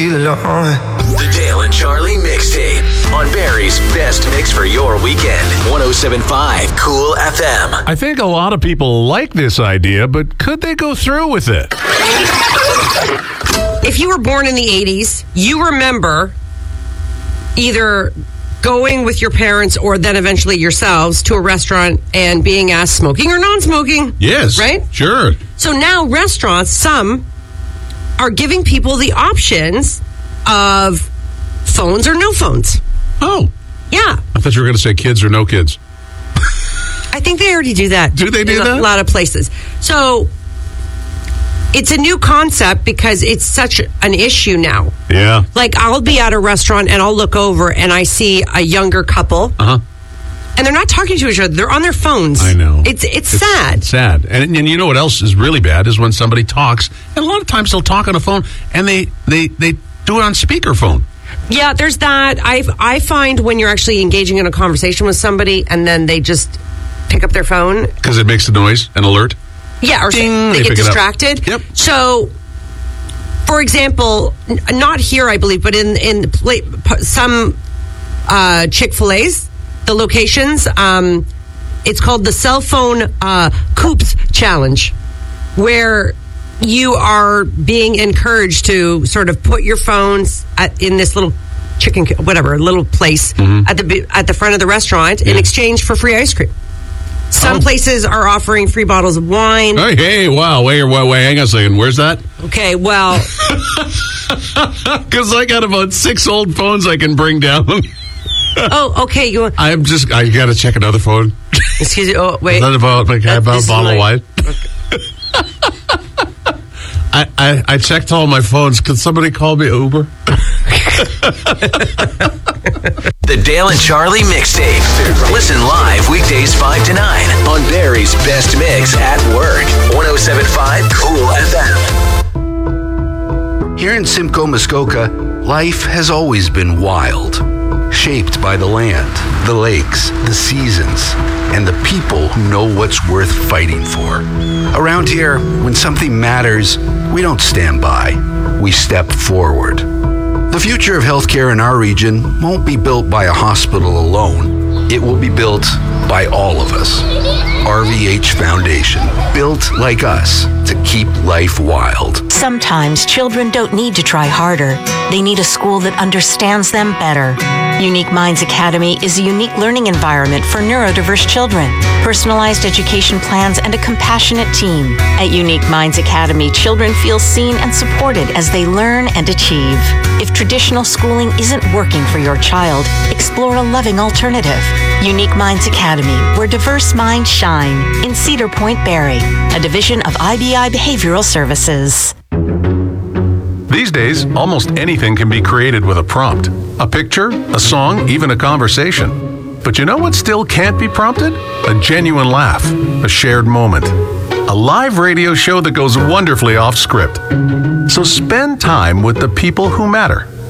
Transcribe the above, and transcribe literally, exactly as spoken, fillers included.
The Dale and Charlie Mixtape on Barry's Best Mix for your weekend. one oh seven point five Cool F M. I think a lot of people like this idea, but could they go through with it? If you were born in the eighties, you remember either going with your parents or then eventually yourselves to a restaurant and being asked smoking or non-smoking. Yes. Right? Sure. So now restaurants, some are giving people the options of phones or no phones. Oh. Yeah. I thought you were going to say kids or no kids. I think they already do that. Do they do in that? A lot of places. So it's a new concept because it's such an issue now. Yeah. Like, I'll be at a restaurant and I'll look over and I see a younger couple. Uh-huh. And they're not talking to each other. They're on their phones. I know. It's it's, sad. Sad. And, and you know what else is really bad is when somebody talks, and a lot of times they'll talk on the phone, and they, they, they do it on speakerphone. Yeah, there's that. I I find when you're actually engaging in a conversation with somebody and then they just pick up their phone. Because it makes a noise, an alert. Yeah, or Ding, they, they get pick it up. distracted. Yep. So, for example, n- not here, I believe, but in, in pla- p- some uh, Chick-fil-A's, the locations, um, it's called the cell phone uh, Coops Challenge, where you are being encouraged to sort of put your phones at, in this little chicken, whatever, little place Mm-hmm. at the at the front of the restaurant in exchange for free ice cream. Some Oh. places are offering free bottles of wine. Hey, hey, wow, wait, wait, wait, hang on a second. Where's that? Okay, well, Because I got about six old phones I can bring down. oh, okay. You want, I'm just, I got to check another phone. excuse me. Oh, wait. Is that about, like, That- about this is bottle of my- wine? I, I, I checked all my phones. Could somebody call me Uber? The Dale and Charlie Mixtape. Listen live weekdays five to nine on Barry's Best Mix at work. one oh seven point five Cool F M. Here in Simcoe, Muskoka, life has always been wild, shaped by the land, the lakes, the seasons, and the people who know what's worth fighting for. Around here, when something matters, we don't stand by, we step forward. The future of healthcare in our region won't be built by a hospital alone. It will be built by all of us. R V H Foundation, built like us to keep life wild. Sometimes children don't need to try harder. They need a school that understands them better. Unique Minds Academy is a unique learning environment for neurodiverse children, personalized education plans, and a compassionate team. At Unique Minds Academy, children feel seen and supported as they learn and achieve. If traditional schooling isn't working for your child, explore a loving alternative. Unique Minds Academy, where diverse minds shine, in Cedar Point, Barrie, a division of I B I Behavioral Services. These days, almost anything can be created with a prompt. A picture, a song, even a conversation. But you know what still can't be prompted? A genuine laugh, a shared moment. A live radio show that goes wonderfully off script. So spend time with the people who matter